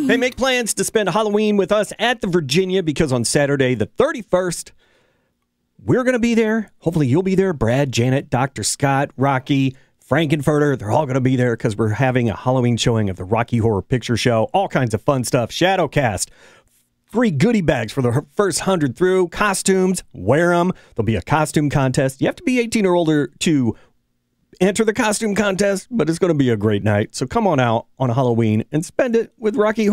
Hey, make plans to spend Halloween with us at the Virginia because on Saturday, the 31st, we're going to be there. Hopefully you'll be there. Brad, Janet, Dr. Scott, Rocky, Frankenfurter, they're all going to be there because we're having a Halloween showing of the Rocky Horror Picture Show. All kinds of fun stuff. Shadowcast. Free goodie bags for the first 100 through. Costumes. Wear them. There'll be a costume contest. You have to be 18 or older to enter the costume contest, but it's going to be a great night. So come on out on Halloween and spend it with Rocky Horror.